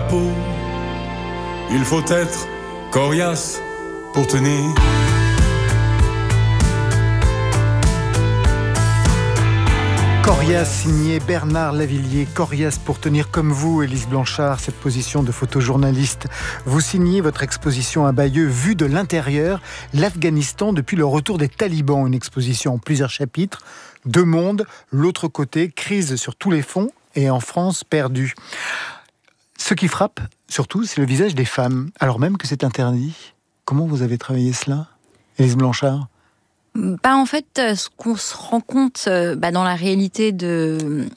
peau. Il faut être coriace pour tenir. Coriace, signé Bernard Lavillier. Coriace pour tenir comme vous, Élise Blanchard, cette position de photojournaliste. Vous signez votre exposition à Bayeux, vue de l'intérieur, l'Afghanistan depuis le retour des talibans. Une exposition en plusieurs chapitres. Deux mondes, l'autre côté, crise sur tous les fronts et en France perdue. Ce qui frappe, surtout, c'est le visage des femmes, alors même que c'est interdit. Comment vous avez travaillé cela, Élise Blanchard ? En fait, ce qu'on se rend compte dans la réalité de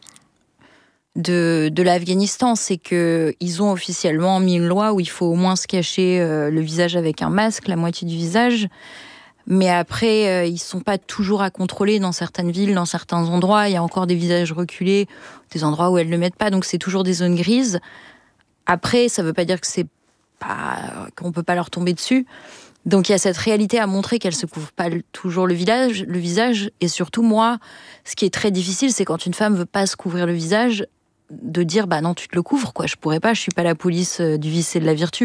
l'Afghanistan, c'est qu'ils ont officiellement mis une loi où il faut au moins se cacher le visage avec un masque, la moitié du visage. Mais après, ils ne sont pas toujours à contrôler dans certaines villes, dans certains endroits. Il y a encore des visages reculés, des endroits où elles ne le mettent pas. Donc c'est toujours des zones grises. Après, ça ne veut pas dire qu'on ne peut pas leur tomber dessus. Donc il y a cette réalité à montrer qu'elle se couvre pas toujours le visage. Et surtout, moi, ce qui est très difficile, c'est quand une femme veut pas se couvrir le visage, de dire non, tu te le couvres, quoi. Je pourrais pas, je suis pas la police du vice et de la vertu.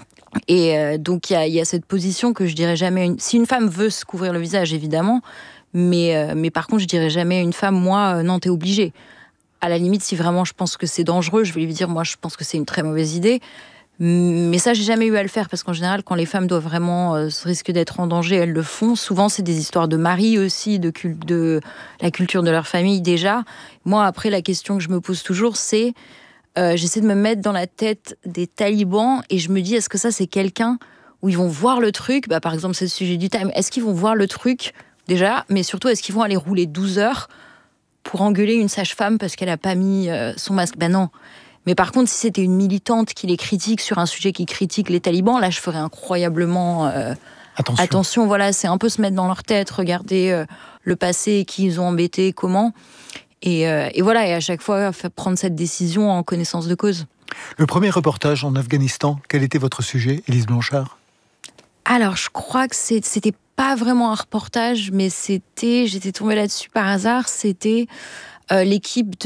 Et donc il y a cette position que je dirais jamais. Si une femme veut se couvrir le visage, évidemment, mais par contre, je dirais jamais à une femme, moi, non, t'es obligée. À la limite, si vraiment je pense que c'est dangereux, je vais lui dire, moi, je pense que c'est une très mauvaise idée. Mais ça, j'ai jamais eu à le faire, parce qu'en général, quand les femmes doivent vraiment risquent d'être en danger, elles le font. Souvent, c'est des histoires de mari aussi, de la culture de leur famille déjà. Moi, après, la question que je me pose toujours, c'est j'essaie de me mettre dans la tête des talibans et je me dis, est-ce que ça, c'est quelqu'un où ils vont voir le truc, par exemple, c'est le sujet du time, est-ce qu'ils vont voir le truc déjà, mais surtout, est-ce qu'ils vont aller rouler 12 heures pour engueuler une sage-femme parce qu'elle n'a pas mis son masque ? Non. Mais par contre, si c'était une militante qui les critique sur un sujet qui critique les talibans, là, je ferais incroyablement attention. Voilà, c'est un peu se mettre dans leur tête, regarder le passé, qui ils ont embêté, comment. Et voilà, et à chaque fois, prendre cette décision en connaissance de cause. Le premier reportage en Afghanistan, quel était votre sujet, Élise Blanchard ? Alors, je crois que c'était pas vraiment un reportage, mais j'étais tombée là-dessus par hasard, c'était... l'équipe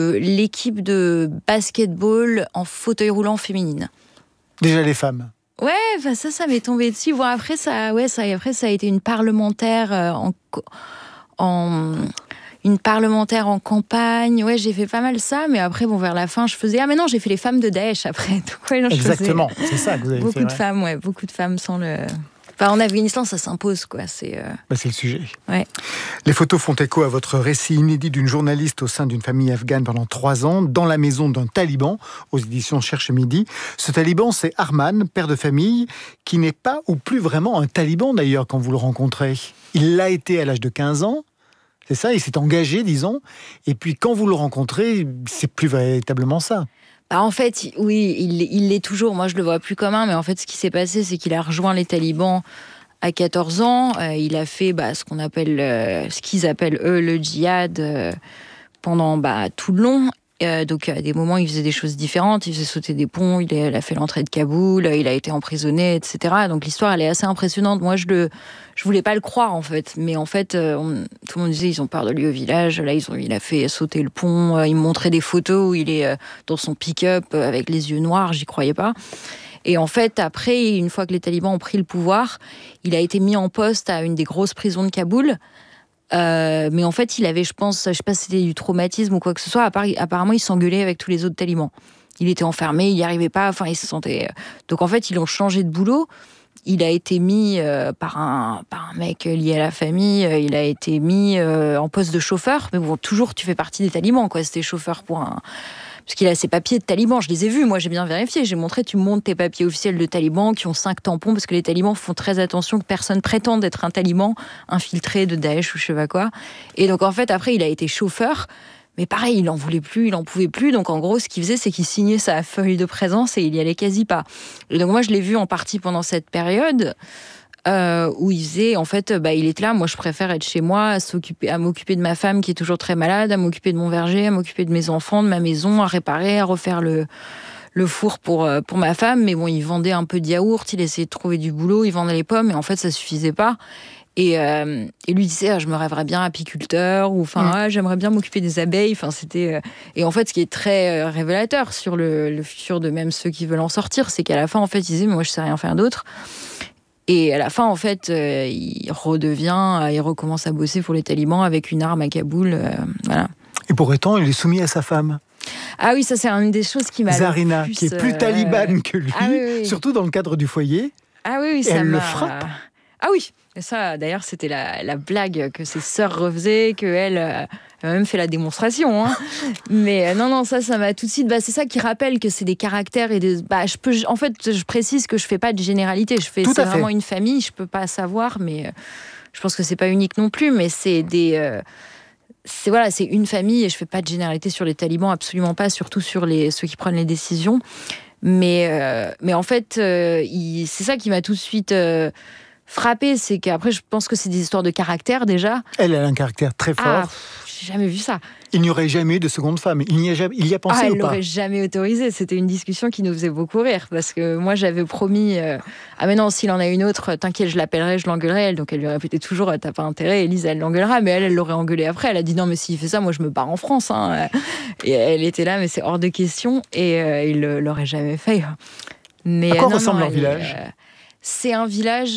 de basketball en fauteuil roulant féminine. Déjà les femmes. Ouais, ça m'est tombé dessus. Bon, après ça a été une parlementaire une parlementaire en campagne. Ouais, j'ai fait pas mal ça, mais après vers la fin, je faisais mais non, j'ai fait les femmes de Daesh après. Donc, ouais, non, exactement, c'est ça que vous avez fait. Beaucoup de femmes sans le. Enfin, en Afghanistan, ça s'impose, quoi. C'est le sujet. Ouais. Les photos font écho à votre récit inédit d'une journaliste au sein d'une famille afghane pendant 3 ans, dans la maison d'un taliban, aux éditions Cherche Midi. Ce taliban, c'est Arman, père de famille, qui n'est pas ou plus vraiment un taliban, d'ailleurs, quand vous le rencontrez. Il l'a été à l'âge de 15 ans. C'est ça, il s'est engagé, disons. Et puis, quand vous le rencontrez, c'est plus véritablement ça. En fait, oui, il l'est toujours. Moi, je le vois plus comme un, mais en fait, ce qui s'est passé, c'est qu'il a rejoint les talibans à 14 ans. Il a fait ce qu'ils appellent, eux, le djihad pendant tout le long. Donc, à des moments, il faisait des choses différentes. Il faisait sauter des ponts, il a fait l'entrée de Kaboul, il a été emprisonné, etc. Donc, l'histoire, elle est assez impressionnante. Moi, je voulais pas le croire, en fait. Mais en fait, tout le monde disait, ils ont peur de lui au village. Là, il a fait sauter le pont. Il me montrait des photos où il est dans son pick-up avec les yeux noirs. J'y croyais pas. Et en fait, après, une fois que les talibans ont pris le pouvoir, il a été mis en poste à une des grosses prisons de Kaboul. Mais en fait, il avait, je sais pas si c'était du traumatisme ou quoi que ce soit. Apparemment, il s'engueulait avec tous les autres talibans. Il était enfermé, il n'y arrivait pas. Enfin, il se sentait. Donc en fait, ils l'ont changé de boulot. Il a été mis par un mec lié à la famille. Il a été mis en poste de chauffeur. Mais bon, toujours, tu fais partie des talibans, quoi. C'était chauffeur pour un. Parce qu'il a ses papiers de taliban, je les ai vus, moi j'ai bien vérifié, j'ai montré, tu montes tes papiers officiels de taliban qui ont 5 tampons, parce que les talibans font très attention que personne prétende être un taliban infiltré de Daesh ou je sais pas quoi. Et donc en fait, après, il a été chauffeur, mais pareil, il en voulait plus, il en pouvait plus, donc en gros, ce qu'il faisait, c'est qu'il signait sa feuille de présence et il y allait quasi pas. Et donc moi, je l'ai vu en partie pendant cette période, où il faisait, en fait, il était là, moi je préfère être chez moi, à m'occuper de ma femme qui est toujours très malade, à m'occuper de mon verger, à m'occuper de mes enfants, de ma maison, à réparer, à refaire le four pour ma femme. Mais bon, il vendait un peu de yaourt, il essayait de trouver du boulot, il vendait les pommes, et en fait ça suffisait pas. Et lui disait, je me rêverais bien apiculteur, ou j'aimerais bien m'occuper des abeilles. C'était et en fait, ce qui est très révélateur sur le futur de même ceux qui veulent en sortir, c'est qu'à la fin, en fait, il disait, mais moi, je sais rien faire d'autre. Et à la fin, en fait, il recommence à bosser pour les talibans avec une arme à Kaboul, voilà. Et pour autant, il est soumis à sa femme. Ah oui, ça c'est une des choses qui m'a Zarina, le plus, qui est plus talibane que lui, surtout dans le cadre du foyer. Ah oui, et ça elle m'a... le frappe. Ah oui, et ça d'ailleurs c'était la blague que ses sœurs refaisaient, qu'elle a même fait la démonstration. Hein. Mais non, ça m'a tout de suite... c'est ça qui rappelle que c'est des caractères et des... en fait, je précise que je fais pas de généralité. C'est vraiment une famille, je peux pas savoir, mais je pense que c'est pas unique non plus, mais c'est des... c'est une famille et je fais pas de généralité sur les talibans, absolument pas, surtout sur ceux qui prennent les décisions. Mais en fait, c'est ça qui m'a tout de suite frappée, c'est qu'après, je pense que c'est des histoires de caractère déjà. Elle a un caractère très fort. J'ai jamais vu ça. Il n'y aurait jamais eu de seconde femme. Il y a pensé ou pas? Elle l'aurait jamais autorisé. C'était une discussion qui nous faisait beaucoup rire parce que moi j'avais promis mais non, s'il en a une autre, t'inquiète, je l'appellerai, je l'engueulerai. Elle, donc elle lui répétait toujours, t'as pas intérêt, Élise, elle l'engueulera. Mais elle l'aurait engueulé après. Elle a dit non, mais s'il fait ça, moi je me barre en France. Hein. Et elle était là, mais c'est hors de question. Et il l'aurait jamais fait. Mais à quoi ressemble leur village? C'est un village.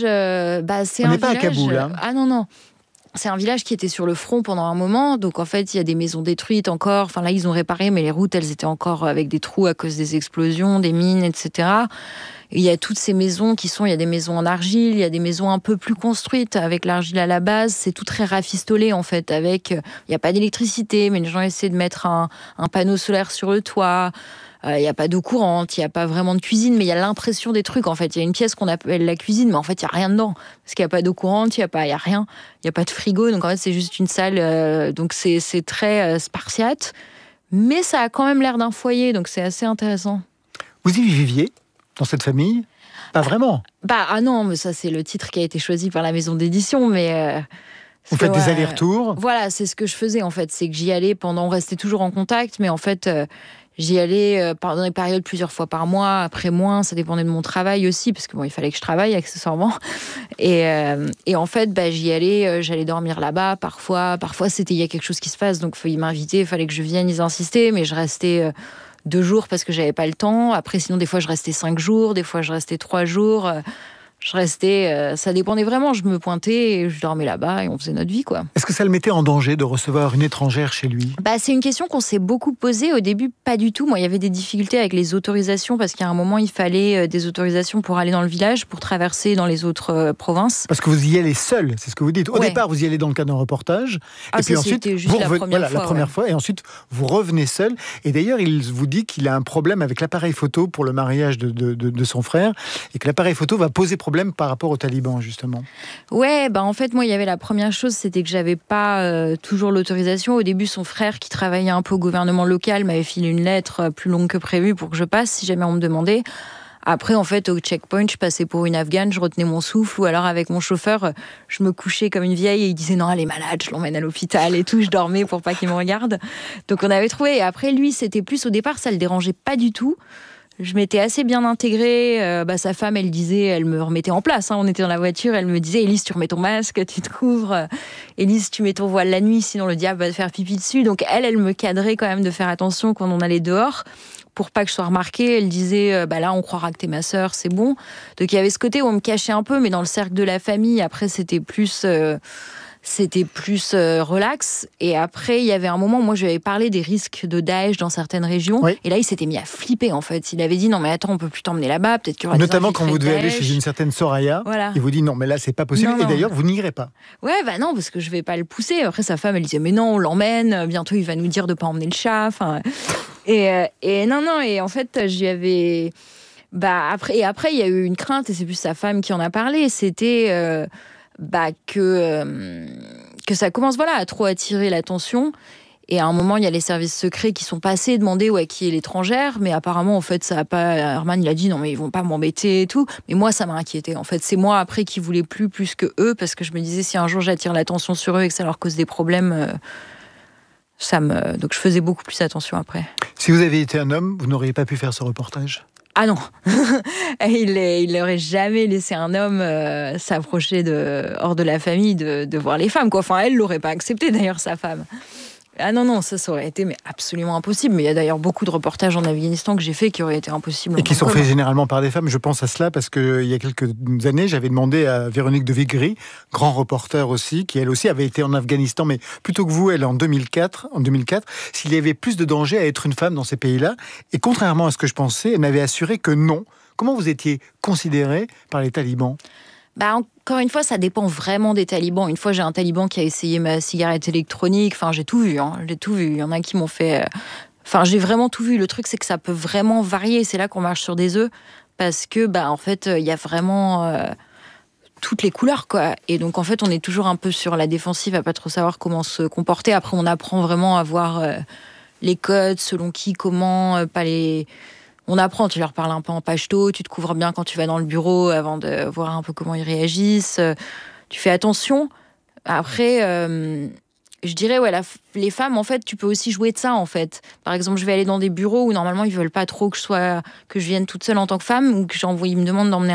On n'est pas à Kaboul. Hein. Ah non. C'est un village qui était sur le front pendant un moment, donc en fait il y a des maisons détruites encore. Là ils ont réparé, mais les routes elles étaient encore avec des trous à cause des explosions, des mines, etc. Et il y a toutes ces maisons il y a des maisons en argile, il y a des maisons un peu plus construites avec l'argile à la base. C'est tout très rafistolé en fait. Il n'y a pas d'électricité, mais les gens essaient de mettre un panneau solaire sur le toit. Il n'y a pas d'eau courante, il n'y a pas vraiment de cuisine, mais il y a l'impression des trucs, en fait. Il y a une pièce qu'on appelle la cuisine, mais en fait, il n'y a rien dedans. Parce qu'il n'y a pas d'eau courante, il n'y a rien. Il n'y a pas de frigo, donc en fait, c'est juste une salle. Donc c'est très spartiate. Mais ça a quand même l'air d'un foyer, donc c'est assez intéressant. Vous y viviez dans cette famille? Pas vraiment. Non, mais ça, c'est le titre qui a été choisi par la maison d'édition, mais... Vous faites des allers-retours? Voilà, c'est ce que je faisais, en fait. C'est que j'y allais on restait toujours en contact, mais en fait... J'y allais dans des périodes plusieurs fois par mois, après moins, ça dépendait de mon travail aussi, parce que il fallait que je travaille accessoirement. Et en fait, j'y allais, j'allais dormir là-bas. Parfois, il y a quelque chose qui se passe, donc ils m'invitaient, il fallait que je vienne, ils insistaient, mais je restais 2 jours parce que j'avais pas le temps. Après, sinon, des fois, je restais 5 jours, des fois, je restais 3 jours. Je restais, ça dépendait vraiment. Je me pointais, et je dormais là-bas et on faisait notre vie, quoi. Est-ce que ça le mettait en danger de recevoir une étrangère chez lui? C'est une question qu'on s'est beaucoup posée. Au début, pas du tout. Moi, il y avait des difficultés avec les autorisations parce qu'à un moment, il fallait des autorisations pour aller dans le village, pour traverser dans les autres provinces. Parce que vous y allez seul, c'est ce que vous dites. Au départ, vous y allez dans le cadre d'un reportage. Et puis ensuite, vous revenez, la première fois. Et ensuite, vous revenez seul. Et d'ailleurs, il vous dit qu'il a un problème avec l'appareil photo pour le mariage de son frère et que l'appareil photo va poser problème par rapport aux talibans, justement. Ouais, en fait, moi, il y avait la première chose, c'était que j'avais pas toujours l'autorisation. Au début, son frère, qui travaillait un peu au gouvernement local, m'avait filé une lettre plus longue que prévu pour que je passe, si jamais on me demandait. Après, en fait, au checkpoint, je passais pour une Afghane, je retenais mon souffle, ou alors avec mon chauffeur, je me couchais comme une vieille et il disait non, elle est malade, je l'emmène à l'hôpital et tout, je dormais pour pas qu'il me regarde. Donc on avait trouvé. Et après, lui, c'était plus au départ, ça le dérangeait pas du tout. Je m'étais assez bien intégrée. Sa femme, elle me remettait en place. On était dans la voiture, elle me disait « Élise, tu remets ton masque, tu te couvres. Élise, tu mets ton voile la nuit, sinon le diable va te faire pipi dessus. » Donc elle me cadrait quand même de faire attention quand on allait dehors pour pas que je sois remarquée. Elle disait là, on croira que t'es ma sœur, c'est bon. Donc il y avait ce côté où on me cachait un peu, mais dans le cercle de la famille, après, c'était plus relax. Et après, il y avait un moment où moi, je lui avais parlé des risques de Daesh dans certaines régions. Oui. Et là, il s'était mis à flipper, en fait. Il avait dit, non, mais attends, on peut plus t'emmener là-bas. Peut-être qu'il y aura notamment quand vous devez aller chez une certaine Soraya. Voilà. Il vous dit, non, mais là, c'est pas possible. Non. Et d'ailleurs, vous n'irez pas. Ouais, non, parce que je vais pas le pousser. Après, sa femme, elle disait, mais non, on l'emmène. Bientôt, il va nous dire de pas emmener le chat. Et non. Et en fait, je lui avais... après, il y a eu une crainte, et c'est plus sa femme qui en a parlé. C'était... que ça commence à trop attirer l'attention. Et à un moment, il y a les services secrets qui sont passés demander qui est l'étrangère, mais apparemment, en fait, ça a pas... Herman, il a dit non, mais ils vont pas m'embêter et tout. Mais moi, ça m'a inquiété. En fait, c'est moi après qui voulais plus que eux, parce que je me disais si un jour j'attire l'attention sur eux et que ça leur cause des problèmes, donc je faisais beaucoup plus attention après. Si vous aviez été un homme, vous n'auriez pas pu faire ce reportage? Ah non, il n'aurait jamais laissé un homme s'approcher hors de la famille de voir les femmes, quoi. Enfin, elle l'aurait pas accepté d'ailleurs, sa femme. Ah non, ça aurait été absolument impossible. Mais il y a d'ailleurs beaucoup de reportages en Afghanistan que j'ai fait qui auraient été impossibles. Et qui sont faits généralement par des femmes. Je pense à cela parce qu'il y a quelques années, j'avais demandé à Véronique de Vigry, grand reporter aussi, qui elle aussi avait été en Afghanistan, mais plutôt que vous, elle en 2004, s'il y avait plus de danger à être une femme dans ces pays-là. Et contrairement à ce que je pensais, elle m'avait assuré que non. Comment vous étiez considérée par les talibans ? Encore une fois, ça dépend vraiment des talibans. Une fois, j'ai un taliban qui a essayé ma cigarette électronique. Enfin, j'ai tout vu. J'ai tout vu. Il y en a qui m'ont fait... Enfin, j'ai vraiment tout vu. Le truc, c'est que ça peut vraiment varier. C'est là qu'on marche sur des œufs. Parce que, en fait, il y a vraiment toutes les couleurs, quoi. Et donc, en fait, on est toujours un peu sur la défensive, à pas trop savoir comment se comporter. Après, on apprend vraiment à voir les codes, selon qui, comment, pas les... On apprend, tu leur parles un peu en pachto, tu te couvres bien quand tu vas dans le bureau avant de voir un peu comment ils réagissent. Tu fais attention. Après, je dirais, les femmes, en fait, tu peux aussi jouer de ça, en fait. Par exemple, je vais aller dans des bureaux où normalement ils veulent pas trop que je vienne toute seule en tant que femme, ou que ils me demandent d'envoyer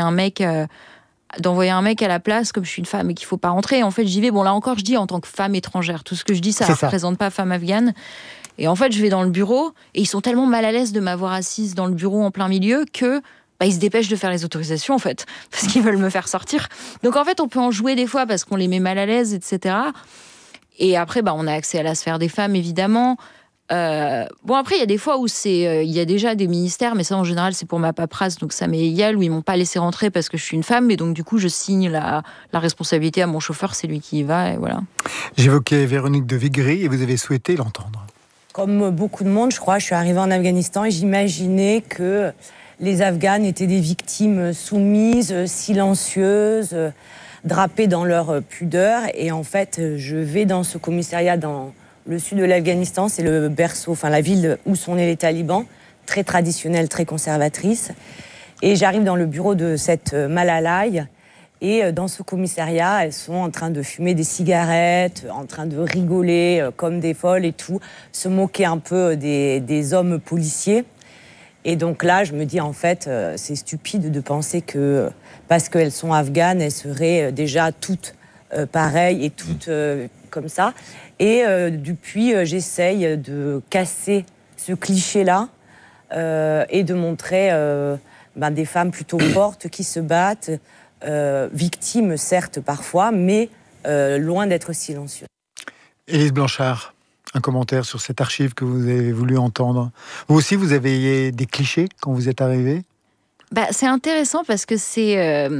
un mec à la place, comme je suis une femme et qu'il faut pas rentrer. En fait, j'y vais. Bon, là encore, je dis en tant que femme étrangère. Tout ce que je dis, ça ne représente pas femme afghane. Et en fait, je vais dans le bureau et ils sont tellement mal à l'aise de m'avoir assise dans le bureau en plein milieu que ils se dépêchent de faire les autorisations, en fait, parce qu'ils veulent me faire sortir. Donc, en fait, on peut en jouer des fois parce qu'on les met mal à l'aise, etc. Et après, on a accès à la sphère des femmes, évidemment. Après, il y a des fois où il y a déjà des ministères, mais ça, en général, c'est pour ma paperasse, donc ça m'est égal, où ils m'ont pas laissé rentrer parce que je suis une femme, et donc, du coup, je signe la responsabilité à mon chauffeur, c'est lui qui y va, et voilà. J'évoquais Véronique de Vigry, et vous avez souhaité l'entendre. Comme beaucoup de monde, je crois, je suis arrivée en Afghanistan et j'imaginais que les Afghanes étaient des victimes soumises, silencieuses, drapées dans leur pudeur. Et en fait, je vais dans ce commissariat dans le sud de l'Afghanistan, c'est le berceau, la ville où sont nés les talibans, très traditionnelle, très conservatrice. Et j'arrive dans le bureau de cette Malalai. Et dans ce commissariat, elles sont en train de fumer des cigarettes, en train de rigoler comme des folles et tout, se moquer un peu des hommes policiers. Et donc là, je me dis, en fait, c'est stupide de penser que, parce qu'elles sont afghanes, elles seraient déjà toutes pareilles et toutes comme ça. Et depuis, j'essaye de casser ce cliché-là et de montrer des femmes plutôt fortes qui se battent, victimes certes parfois, mais loin d'être silencieuses. Élise Blanchard, un commentaire sur cette archive que vous avez voulu entendre. Vous aussi, vous avez des clichés quand vous êtes arrivée ? C'est intéressant parce que c'est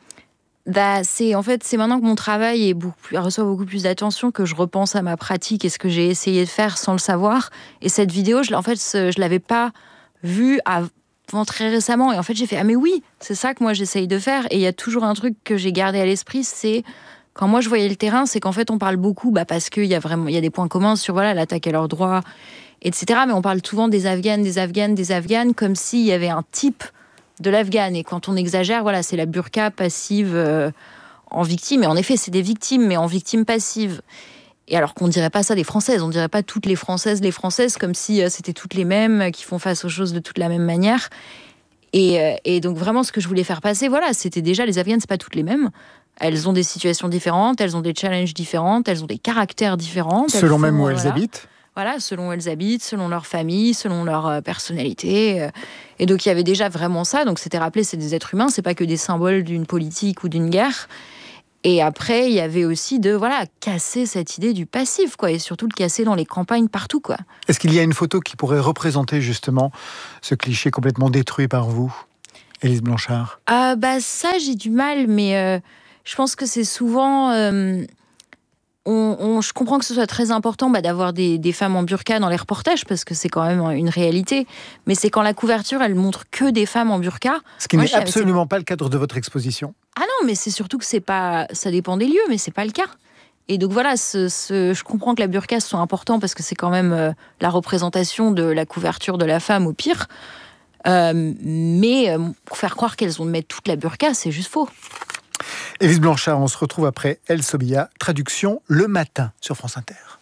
maintenant que mon travail reçoit beaucoup plus d'attention que je repense à ma pratique et ce que j'ai essayé de faire sans le savoir. Et cette vidéo, je l'avais pas vue avant très récemment. Et en fait, j'ai fait « Ah mais oui, c'est ça que moi j'essaye de faire ». Et il y a toujours un truc que j'ai gardé à l'esprit, c'est quand moi je voyais le terrain, c'est qu'en fait on parle beaucoup parce qu'il y a des points communs sur l'attaque à leurs droits, etc. Mais on parle souvent des Afghanes comme s'il y avait un type de l'Afghane. Et quand on exagère, c'est la burqa passive en victime. Et en effet, c'est des victimes, mais en victime passive. Et alors qu'on ne dirait pas ça des Françaises. On ne dirait pas toutes les Françaises comme si c'était toutes les mêmes, qui font face aux choses de toute la même manière. Et donc vraiment, ce que je voulais faire passer, c'était déjà, les Afghanes, c'est pas toutes les mêmes. Elles ont des situations différentes, elles ont des challenges différents, elles ont des caractères différents. Selon même où elles habitent. Voilà, selon où elles habitent, selon leur famille, selon leur personnalité. Et donc, il y avait déjà vraiment ça. Donc, c'était rappelé, c'est des êtres humains, c'est pas que des symboles d'une politique ou d'une guerre. Et après, il y avait aussi de casser cette idée du passif, quoi, et surtout le casser dans les campagnes partout, quoi. Est-ce qu'il y a une photo qui pourrait représenter justement ce cliché complètement détruit par vous, Élise Blanchard ? Ça, j'ai du mal, mais je pense que c'est souvent... je comprends que ce soit très important d'avoir des femmes en burqa dans les reportages, parce que c'est quand même une réalité. Mais c'est quand la couverture, elle montre que des femmes en burqa. Ce qui n'est absolument pas le cadre de votre exposition. Ah non, mais c'est surtout que c'est pas... Ça dépend des lieux, mais c'est pas le cas. Et donc je comprends que la burqa soit important, parce que c'est quand même la représentation de la couverture de la femme, au pire. Mais faire croire qu'elles ont de mettre toute la burqa, c'est juste faux. Élise Blanchard, on se retrouve après El Sobia, traduction le matin sur France Inter.